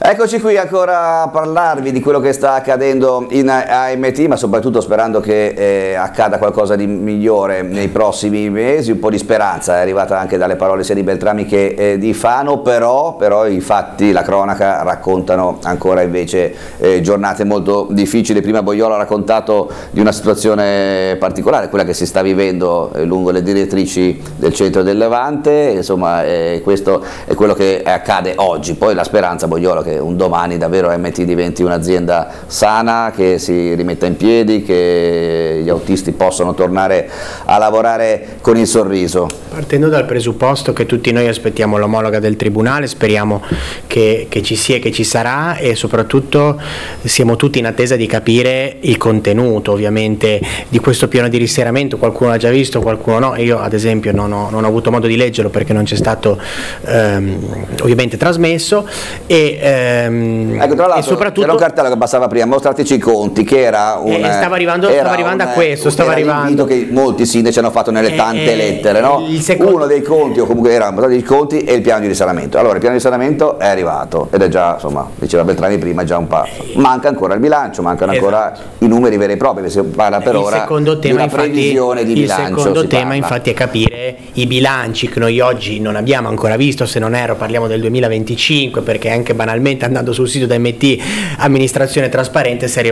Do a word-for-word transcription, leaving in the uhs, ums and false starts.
Eccoci qui ancora a parlarvi di quello che sta accadendo in A M T, ma soprattutto sperando che eh, accada qualcosa di migliore nei prossimi mesi. Un po' di speranza è arrivata anche dalle parole sia di Beltrami che eh, di Fano, però, però i fatti, la cronaca raccontano ancora invece eh, giornate molto difficili. Prima Boiolo ha raccontato di una situazione particolare, quella che si sta vivendo eh, lungo le direttrici del centro del Levante, insomma eh, questo è quello che accade oggi. Poi la speranza, Boiolo, che un domani davvero A M T diventi un'azienda sana, che si rimetta in piedi, che gli autisti possano tornare a lavorare con il sorriso. Partendo dal presupposto che tutti noi aspettiamo l'omologa del Tribunale, speriamo che, che ci sia e che ci sarà, e soprattutto siamo tutti in attesa di capire il contenuto ovviamente di questo piano di risanamento. Qualcuno l'ha già visto, qualcuno no. Io ad esempio non ho, non ho avuto modo di leggerlo perché non c'è stato ehm, ovviamente trasmesso, e ehm, ecco, tra l'altro soprattutto c'era un cartello che passava prima, mostrateci i conti, che era un eh, stava arrivando, stava arrivando un, a questo stava arrivando che molti sindaci hanno fatto nelle tante eh, lettere, no? Secondo... uno dei conti, o comunque era i conti e il piano di risanamento. Allora il piano di risanamento è arrivato ed è già, insomma, diceva Beltrami prima, già un passo. Manca ancora il bilancio, mancano esatto. ancora i numeri veri e propri, si parla per il ora secondo tema, di una infatti, previsione di bilancio. Il secondo tema parla. infatti è capire i bilanci che noi oggi non abbiamo ancora visto, se non erro parliamo del duemilaventicinque, perché anche banalmente andando sul sito da M T Amministrazione Trasparente si arriva